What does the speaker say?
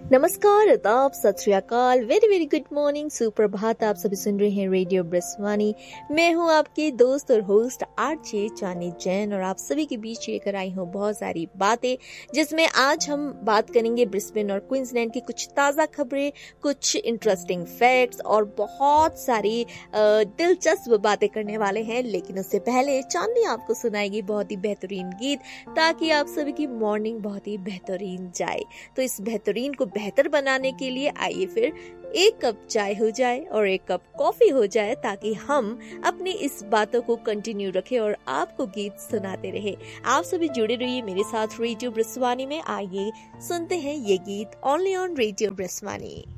नमस्कार, आदाब, सत श्री अकाल, वेरी वेरी गुड मॉर्निंग, सुप्रभात। आप सभी सुन रहे हैं रेडियो ब्रिस्वानी। मैं हूं आपकी दोस्त और होस्ट आरजे चानी जैन और आप सभी के बीच लेकर आई हूं बहुत सारी बातें, जिसमें आज हम बात करेंगे ब्रिस्बेन और क्वींसलैंड की कुछ ताज़ा खबरें, कुछ इंटरेस्टिंग फैक्ट्स और बहुत सारी दिलचस्प बातें करने वाले हैं। लेकिन उससे पहले चांदनी आपको सुनाएगी बहुत ही बेहतरीन गीत, ताकि आप सभी की मॉर्निंग बहुत ही बेहतरीन जाए। तो इस बेहतरीन को बेहतर बनाने के लिए आइए फिर एक कप चाय हो जाए और एक कप कॉफी हो जाए, ताकि हम अपनी इस बातों को कंटिन्यू रखें और आपको गीत सुनाते रहे। आप सभी जुड़े रहिए मेरे साथ रेडियो ब्रिस्वानी में। आइए सुनते हैं ये गीत ओनली ऑन रेडियो ब्रिस्वानी।